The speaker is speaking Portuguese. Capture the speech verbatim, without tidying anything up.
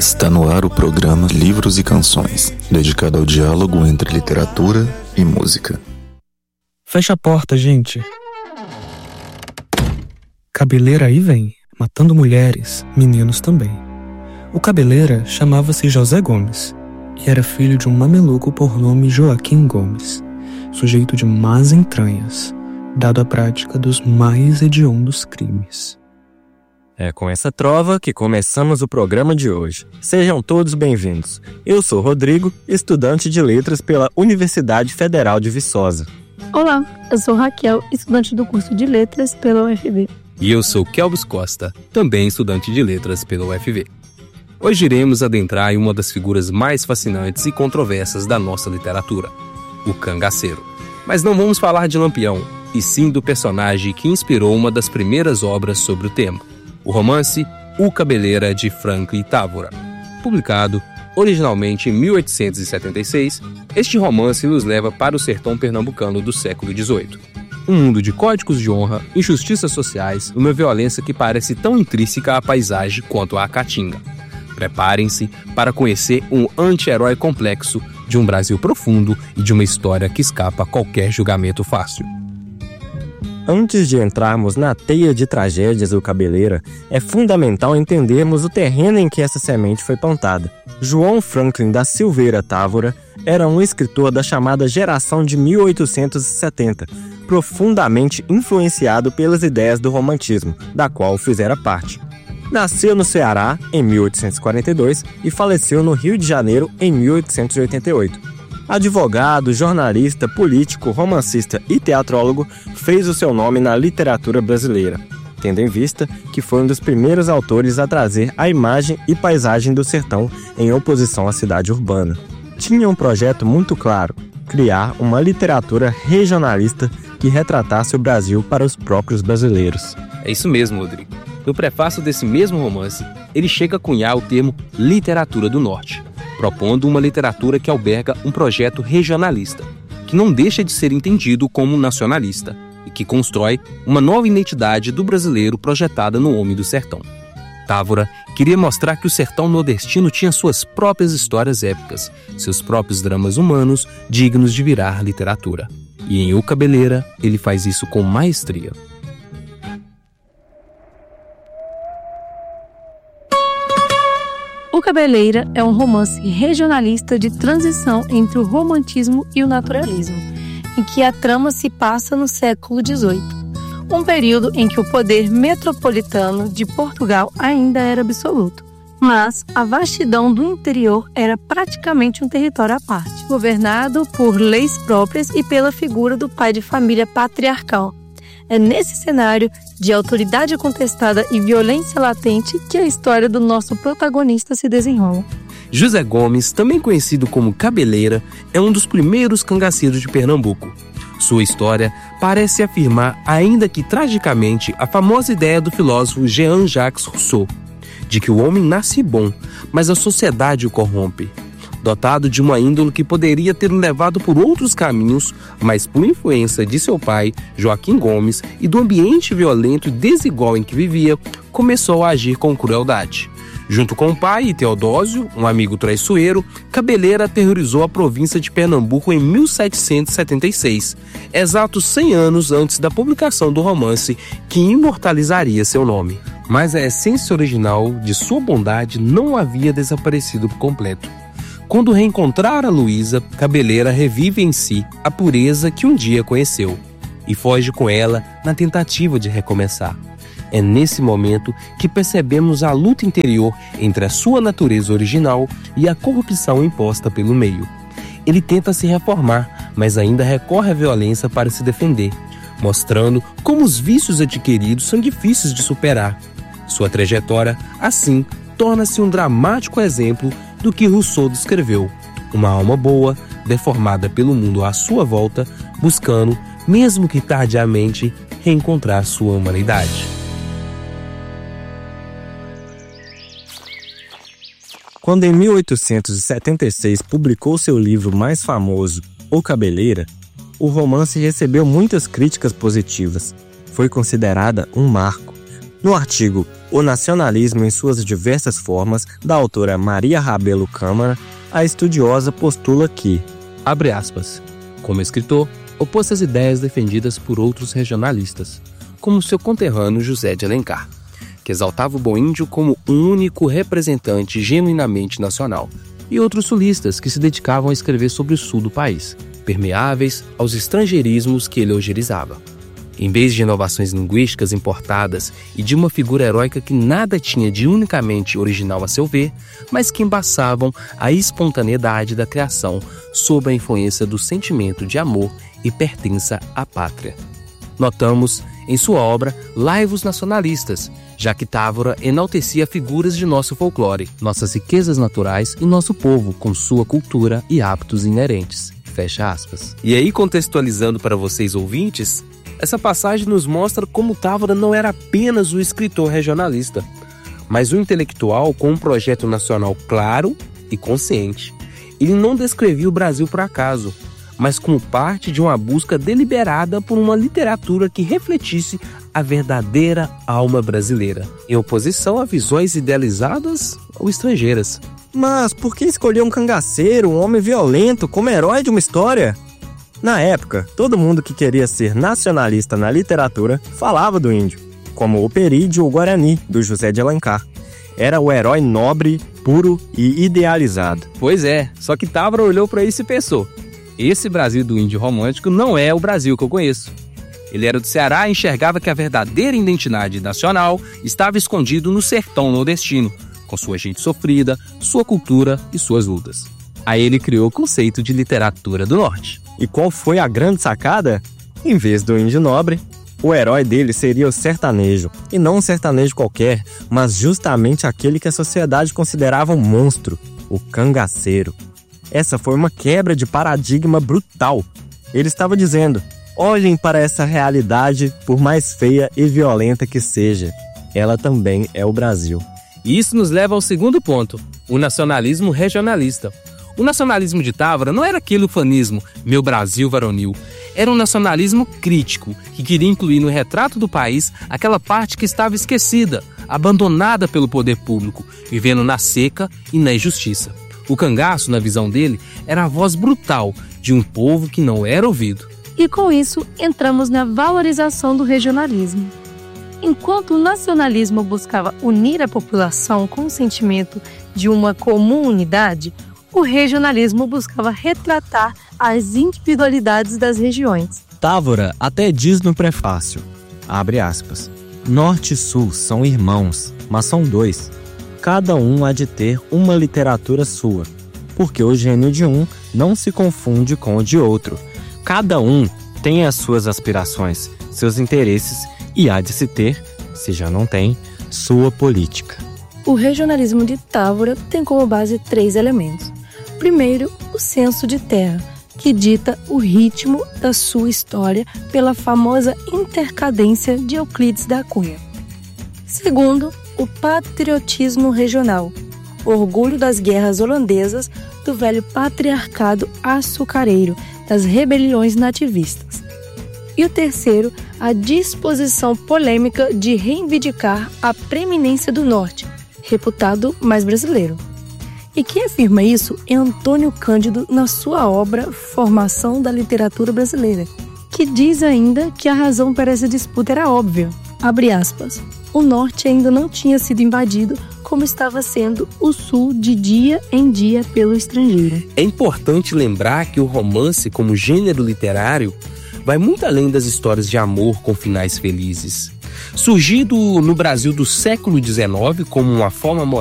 Está no ar o programa Livros e Canções, dedicado ao diálogo entre literatura e música. Fecha a porta, gente. Cabeleira aí vem, matando mulheres, meninos também. O Cabeleira chamava-se José Gomes e era filho de um mameluco por nome Joaquim Gomes, sujeito de más entranhas, dado à prática dos mais hediondos crimes. É com essa trova que começamos o programa de hoje. Sejam todos bem-vindos. Eu sou Rodrigo, estudante de letras pela Universidade Federal de Viçosa. Olá, eu sou Raquel, estudante do curso de letras pela U F V. E eu sou Kelvis Costa, também estudante de letras pela U F V. Hoje iremos adentrar em uma das figuras mais fascinantes e controversas da nossa literatura, o cangaceiro. Mas não vamos falar de Lampião, e sim do personagem que inspirou uma das primeiras obras sobre o tema, o romance O Cabeleira, de Franklin Távora. Publicado originalmente em mil oitocentos e setenta e seis, este romance nos leva para o sertão pernambucano do século dezoito. Um mundo de códigos de honra, injustiças sociais, uma violência que parece tão intrínseca à paisagem quanto à caatinga. Preparem-se para conhecer um anti-herói complexo de um Brasil profundo e de uma história que escapa a qualquer julgamento fácil. Antes de entrarmos na teia de tragédias do Cabeleira, é fundamental entendermos o terreno em que essa semente foi plantada. João Franklin da Silveira Távora era um escritor da chamada geração de mil oitocentos e setenta, profundamente influenciado pelas ideias do romantismo, da qual fizera parte. Nasceu no Ceará em mil oitocentos e quarenta e dois e faleceu no Rio de Janeiro em mil oitocentos e oitenta e oito. Advogado, jornalista, político, romancista e teatrólogo, fez o seu nome na literatura brasileira, tendo em vista que foi um dos primeiros autores a trazer a imagem e paisagem do sertão em oposição à cidade urbana. Tinha um projeto muito claro: criar uma literatura regionalista que retratasse o Brasil para os próprios brasileiros. É isso mesmo, Rodrigo. No prefácio desse mesmo romance, ele chega a cunhar o termo literatura do norte, propondo uma literatura que alberga um projeto regionalista, que não deixa de ser entendido como nacionalista e que constrói uma nova identidade do brasileiro projetada no homem do sertão. Távora queria mostrar que o sertão nordestino tinha suas próprias histórias épicas, seus próprios dramas humanos dignos de virar literatura. E em O Cabeleira, ele faz isso com maestria. O Cabeleira é um romance regionalista de transição entre o romantismo e o naturalismo, em que a trama se passa no século dezoito, um período em que o poder metropolitano de Portugal ainda era absoluto, mas a vastidão do interior era praticamente um território à parte, governado por leis próprias e pela figura do pai de família patriarcal. É nesse cenário de autoridade contestada e violência latente que a história do nosso protagonista se desenrola. José Gomes, também conhecido como Cabeleira, é um dos primeiros cangaceiros de Pernambuco. Sua história parece afirmar, ainda que tragicamente, a famosa ideia do filósofo Jean-Jacques Rousseau, de que o homem nasce bom, mas a sociedade o corrompe. Dotado de uma índole que poderia ter levado por outros caminhos, mas por influência de seu pai, Joaquim Gomes, e do ambiente violento e desigual em que vivia, começou a agir com crueldade. Junto com o pai e Teodósio, um amigo traiçoeiro, Cabeleira aterrorizou a província de Pernambuco em mil setecentos e setenta e seis, exatos cem anos antes da publicação do romance que imortalizaria seu nome. Mas a essência original de sua bondade não havia desaparecido por completo. Quando reencontrar a Luísa, Cabeleira revive em si a pureza que um dia conheceu e foge com ela na tentativa de recomeçar. É nesse momento que percebemos a luta interior entre a sua natureza original e a corrupção imposta pelo meio. Ele tenta se reformar, mas ainda recorre à violência para se defender, mostrando como os vícios adquiridos são difíceis de superar. Sua trajetória, assim, torna-se um dramático exemplo do que Rousseau descreveu: uma alma boa, deformada pelo mundo à sua volta, buscando, mesmo que tardiamente, reencontrar sua humanidade. Quando em mil oitocentos e setenta e seis publicou seu livro mais famoso, O Cabeleira, o romance recebeu muitas críticas positivas. Foi considerada um marco, No artigo O Nacionalismo em suas diversas formas, da autora Maria Rabelo Câmara, a estudiosa postula que, abre aspas, como escritor, opôs-se às ideias defendidas por outros regionalistas, como seu conterrâneo José de Alencar, que exaltava o bom índio como um único representante genuinamente nacional, e outros sulistas que se dedicavam a escrever sobre o sul do país, permeáveis aos estrangeirismos que ele hostilizava. Em vez de inovações linguísticas importadas e de uma figura heróica que nada tinha de unicamente original a seu ver, mas que embaçavam a espontaneidade da criação sob a influência do sentimento de amor e pertença à pátria. Notamos, em sua obra, laivos nacionalistas, já que Távora enaltecia figuras de nosso folclore, nossas riquezas naturais e nosso povo com sua cultura e hábitos inerentes. Fecha aspas. E aí, contextualizando para vocês ouvintes, essa passagem nos mostra como Távora não era apenas o escritor regionalista, mas um intelectual com um projeto nacional claro e consciente. Ele não descrevia o Brasil por acaso, mas como parte de uma busca deliberada por uma literatura que refletisse a verdadeira alma brasileira, em oposição a visões idealizadas ou estrangeiras. Mas por que escolher um cangaceiro, um homem violento, como herói de uma história? Na época, todo mundo que queria ser nacionalista na literatura falava do índio, como o Perídio ou Guarani, do José de Alencar. Era o herói nobre, puro e idealizado. Pois é, só que Távora olhou para isso e pensou: esse Brasil do índio romântico não é o Brasil que eu conheço. Ele era do Ceará e enxergava que a verdadeira identidade nacional estava escondido no sertão nordestino, com sua gente sofrida, sua cultura e suas lutas. Aí ele criou o conceito de literatura do norte. E qual foi a grande sacada? Em vez do índio nobre, o herói dele seria o sertanejo. E não um sertanejo qualquer, mas justamente aquele que a sociedade considerava um monstro, o cangaceiro. Essa foi uma quebra de paradigma brutal. Ele estava dizendo: olhem para essa realidade, por mais feia e violenta que seja. Ela também é o Brasil. E isso nos leva ao segundo ponto, o nacionalismo regionalista. O nacionalismo de Távora não era aquele ufanismo, meu Brasil varonil. Era um nacionalismo crítico, que queria incluir no retrato do país aquela parte que estava esquecida, abandonada pelo poder público, vivendo na seca e na injustiça. O cangaço, na visão dele, era a voz brutal de um povo que não era ouvido. E com isso, entramos na valorização do regionalismo. Enquanto o nacionalismo buscava unir a população com o sentimento de uma comum unidade, o regionalismo buscava retratar as individualidades das regiões. Távora até diz no prefácio, abre aspas, Norte e Sul são irmãos, mas são dois. Cada um há de ter uma literatura sua, porque o gênio de um não se confunde com o de outro. Cada um tem as suas aspirações, seus interesses e há de se ter, se já não tem, sua política. O regionalismo de Távora tem como base três elementos. Primeiro, o senso de terra, que dita o ritmo da sua história pela famosa intercadência de Euclides da Cunha. Segundo, o patriotismo regional, orgulho das guerras holandesas, do velho patriarcado açucareiro, das rebeliões nativistas. E o terceiro, a disposição polêmica de reivindicar a preeminência do Norte, reputado mais brasileiro. E quem afirma isso é Antônio Cândido na sua obra Formação da Literatura Brasileira, que diz ainda que a razão para essa disputa era óbvia. Abre aspas. O Norte ainda não tinha sido invadido como estava sendo o Sul de dia em dia pelo estrangeiro. É importante lembrar que o romance, como gênero literário, vai muito além das histórias de amor com finais felizes. Surgido no Brasil do século dezenove como uma forma